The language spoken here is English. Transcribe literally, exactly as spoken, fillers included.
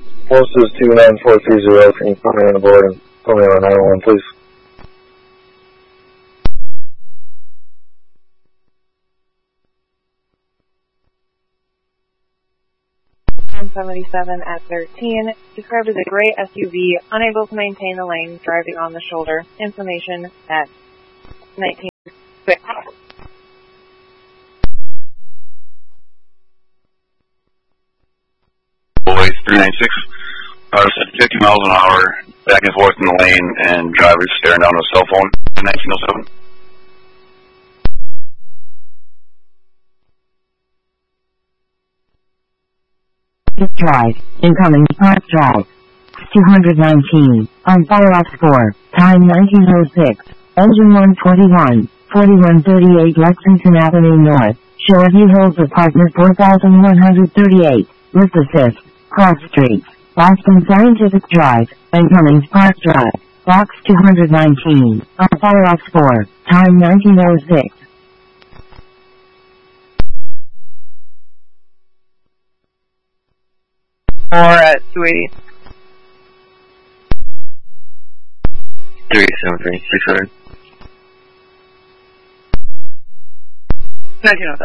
Post is two nine four three zero. Can you put me on the board and put me on nine one one, please? seventy-seven at thirteen, described as a gray S U V, unable to maintain the lane, driving on the shoulder. Information at nineteen six. Boys, three ninety-six, uh, fifty miles an hour, back and forth in the lane, and drivers staring down a cell phone, nineteen oh seven. Drive, incoming Park Drive, two nineteen, on fire off score, time nineteen oh six, engine one twenty-one, forty-one thirty-eight Lexington Avenue North, Shoreview Hills Apartment four thousand one hundred thirty-eight, with assist, Cross Street, Boston Scientific Drive, incoming Park Drive, box two nineteen, on fire off score, time nineteen oh six. Four at two eighty. three seven three, six hundred. nineteen oh seven.